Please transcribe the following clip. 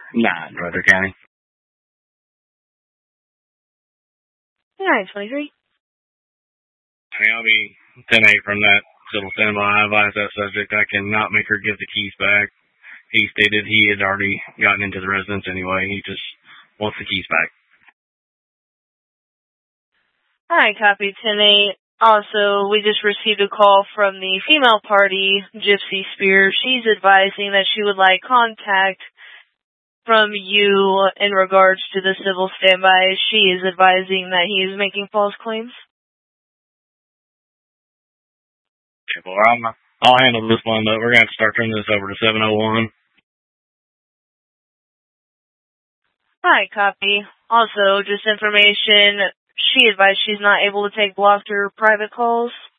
9, Rutherford County. 923. Hey, I'll be 10-8 from that civil standby. I advise that subject I cannot make her give the keys back. He stated he had already gotten into the residence anyway. He just wants the keys back. Alright, copy 10-8. Also, we just received a call from the female party, Gypsy Spear. She's advising that she would like contact from you in regards to the civil standby. She is advising that he is making false claims. Okay, well, I'll handle this one, but we're going to have to start turning this over to 701. Hi, copy. Also, just information, she advised she's not able to take blocked or private calls.